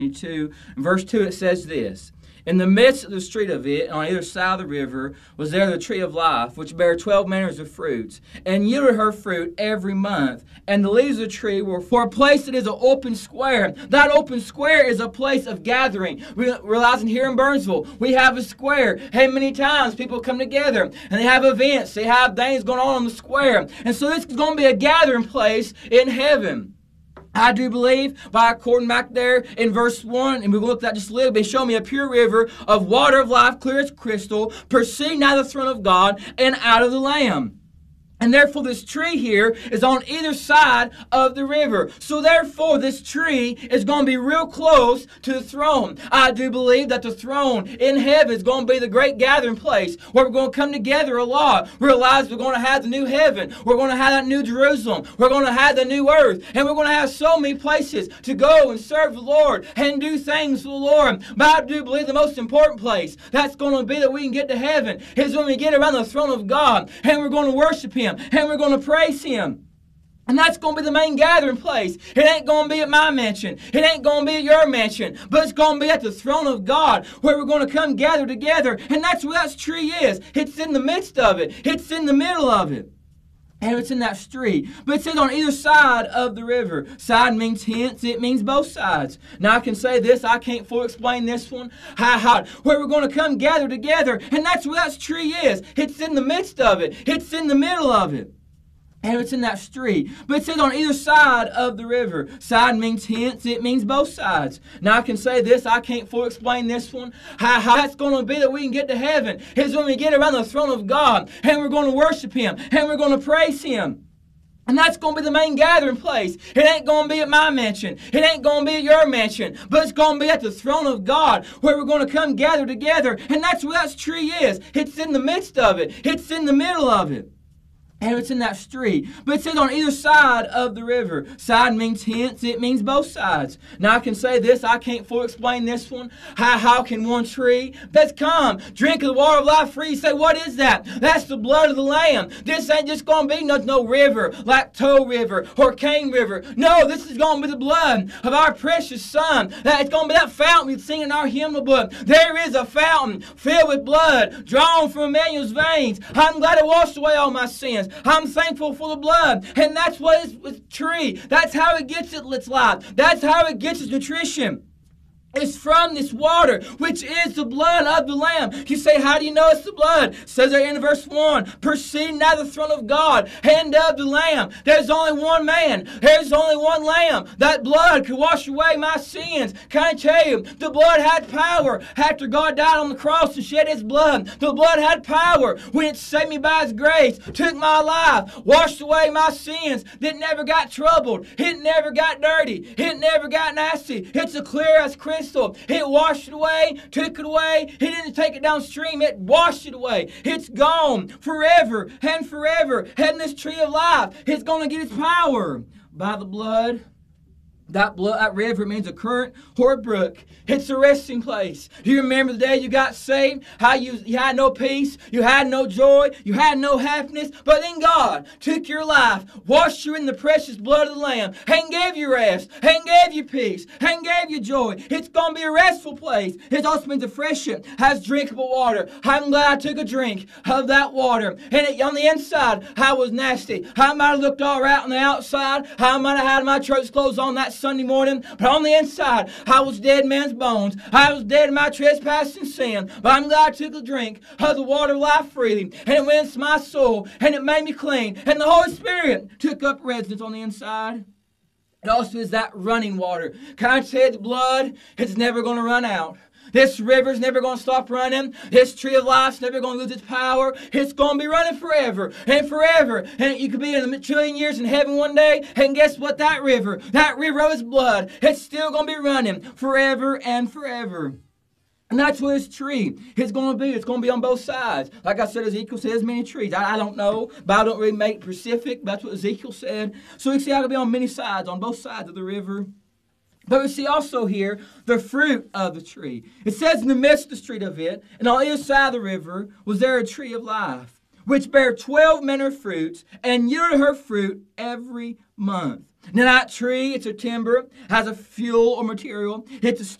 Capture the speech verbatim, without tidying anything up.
twenty-two. In verse two it says this. In the midst of the street of it, on either side of the river, was there the tree of life, which bare twelve manners of fruits, and yielded her fruit every month. And the leaves of the tree were for a place that is an open square. That open square is a place of gathering. We realizing here in Burnsville, we have a square. Hey, many times people come together, and they have events. They have things going on on the square. And so this is going to be a gathering place in heaven. I do believe, by according back there in verse one, and we'll look at that just a little bit, show me a pure river of water of life, clear as crystal, proceeding out of the throne of God and out of the Lamb. And therefore this tree here is on either side of the river. So therefore this tree is going to be real close to the throne. I do believe that the throne in heaven is going to be the great gathering place where we're going to come together a lot. Realize we're going to have the new heaven. We're going to have that new Jerusalem. We're going to have the new earth. And we're going to have so many places to go and serve the Lord and do things for the Lord. But I do believe the most important place that's going to be that we can get to heaven is when we get around the throne of God and we're going to worship Him. And we're going to praise Him. And that's going to be the main gathering place. It ain't going to be at my mansion. It ain't going to be at your mansion. But it's going to be at the throne of God where we're going to come gather together. And that's where that tree is. It's in the midst of it. It's in the middle of it. And it's in that street. But it says on either side of the river. Side means hence. It means both sides. Now I can say this. I can't fully explain this one. How, how, where we're going to come gather together. And that's where that tree is. It's in the midst of it. It's in the middle of it. And it's in that street. But it says on either side of the river. Side means hence. It means both sides. Now I can say this. I can't fully explain this one. How, how that's going to be that we can get to heaven is when we get around the throne of God. And we're going to worship Him. And we're going to praise Him. And that's going to be the main gathering place. It ain't going to be at my mansion. It ain't going to be at your mansion. But it's going to be at the throne of God where we're going to come gather together. And that's where that tree is. It's in the midst of it. It's in the middle of it. And it's in that street. But it says on either side of the river. Side means hence. It means both sides. Now I can say this. I can't fully explain this one. How, how can one tree that's come drink of the water of life free? You say, what is that? That's the blood of the Lamb. This ain't just going to be no, no river like Tow River or Cane River. No, this is going to be the blood of our precious Son. That it's going to be that fountain we sing in our hymnal book. There is a fountain filled with blood drawn from Emmanuel's veins. I'm glad it washed away all my sins. I'm thankful for the blood. And that's what is with tree. That's how it gets its life. That's how it gets its nutrition. It's from this water, which is the blood of the Lamb. You say, how do you know it's the blood? It says there in verse one, proceeding out of the throne of God and of the Lamb. There's only one man. There's only one Lamb. That blood could wash away my sins. Can I tell you, the blood had power after God died on the cross and shed His blood. The blood had power when it saved me by His grace, took my life, washed away my sins, that never got troubled. It never got dirty. It never got nasty. It's as clear as crystal. It washed it away, took it away. He didn't take it downstream. It washed it away. It's gone forever and forever. And this tree of life is going to get its power by the blood. That blood, that river means a current or a brook. It's a resting place. Do you remember the day you got saved? How you, you had no peace, you had no joy, you had no happiness, but then God took your life, washed you in the precious blood of the Lamb, and gave you rest, and gave you peace, and gave you joy. It's going to be a restful place. It also means refreshing, has drinkable water. I'm glad I took a drink of that water. And it, on the inside, I was nasty. I might have looked all right on the outside. I might have had my church clothes on that Sunday morning, but on the inside, I was dead man's bones. I was dead in my trespass and sin. But I'm glad I took a drink of the water of life freely, and it went into my soul, and it made me clean. And the Holy Spirit took up residence on the inside. It also is that running water. Can I tell you, the blood is never going to run out. This river's never going to stop running. This tree of life's never going to lose its power. It's going to be running forever and forever. And you could be in a trillion years in heaven one day, and guess what? That river, that river of His blood, it's still going to be running forever and forever. And that's what this tree is going to be. It's going to be on both sides. Like I said, Ezekiel says many trees. I, I don't know, but I don't really make it specific. That's what Ezekiel said. So you see, how to be on many sides, on both sides of the river. But we see also here the fruit of the tree. It says in the midst of the street of it, and on either side of the river, was there a tree of life, which bare twelve manner of fruits, and yielded her fruit every month. Now that tree, it's a timber, has a fuel or material. It's a